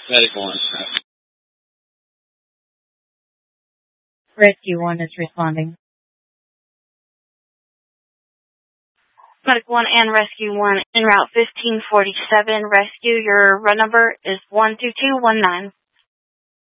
Medic 1. Rescue 1 is responding. Medic 1 and Rescue 1 en route 1547. Rescue, your run number is 12219.